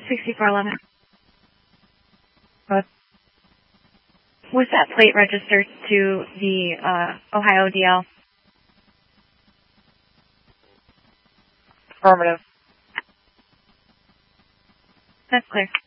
6411. What? Was that plate registered to the Ohio DL? Affirmative. That's clear.